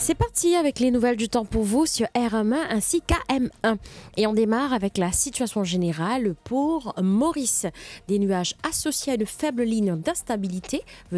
C'est parti avec les nouvelles du temps pour vous sur RM1 ainsi qu'AM1. Et on démarre avec la situation générale pour Maurice. Des nuages associés à une faible ligne d'instabilité